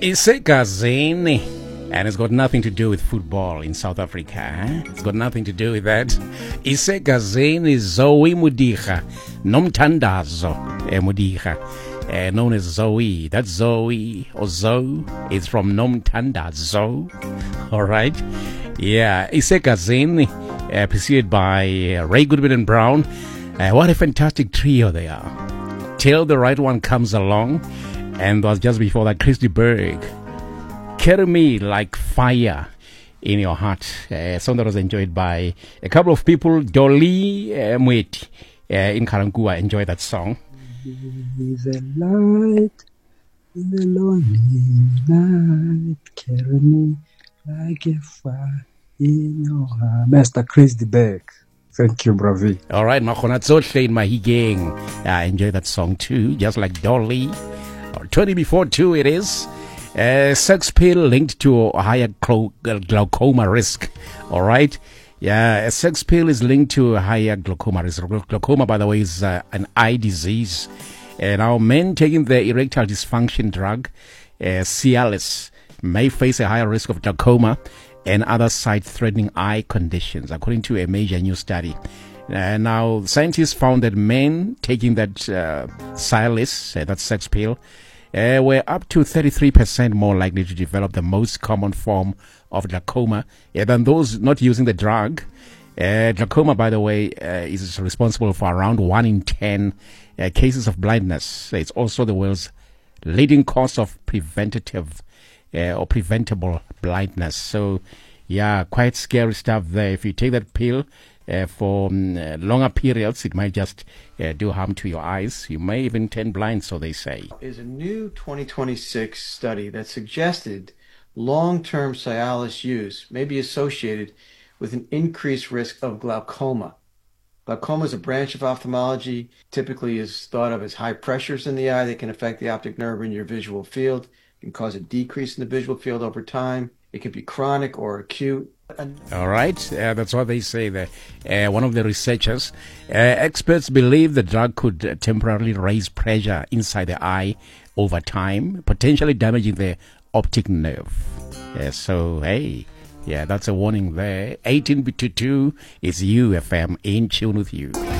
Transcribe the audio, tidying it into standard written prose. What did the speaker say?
Isegazini. And it's got nothing to do with football in South Africa. It's got nothing to do with that. Isegazini Zoe Mudicha. Nomtandazo Mudicha. Known as Zoe. That's Zoe or Zoe. It's from Nomtandazo. Alright. Yeah. Isegazini. Preceded by Ray Goodwin and Brown. What a fantastic trio they are. Till the right one comes along. And was just before that, Christy Berg. Carry Me Like Fire in Your Heart. A song that was enjoyed by a couple of people. Dolly Mweti in Karangua enjoyed that song. Is a light in the lonely night. Carry me like a fire in your heart. Master Christy Berg. Thank you, Bravi. All right, Makhonatsohle in Mahigeng. I enjoy that song too, just like Dolly. 20 before 2 it is. Sex pill linked to a higher glaucoma risk. All right. Yeah, a sex pill is linked to a higher glaucoma risk. Glaucoma, by the way, is an eye disease. Now, men taking the erectile dysfunction drug, Cialis, may face a higher risk of glaucoma and other sight-threatening eye conditions, according to a major new study. Now, scientists found that men taking that Cialis, that sex pill, were up to 33% more likely to develop the most common form of glaucoma than those not using the drug. Glaucoma, by the way, is responsible for around 1 in 10 cases of blindness. It's also the world's leading cause of preventative or preventable blindness. So, yeah, quite scary stuff there. If you take that pill for longer periods, it might just do harm to your eyes. You may even turn blind, so they say. Is a new 2026 study that suggested long-term Cialis use may be associated with an increased risk of glaucoma. Glaucoma is a branch of ophthalmology, typically is thought of as high pressures in the eye that can affect the optic nerve in your visual field. It can cause a decrease in the visual field over time. It can be chronic or acute. All right, that's what they say there. One of the researchers, experts believe the drug could temporarily raise pressure inside the eye over time, potentially damaging the optic nerve. So, hey, yeah, that's a warning there. 18 to 2 is UFM in tune with you.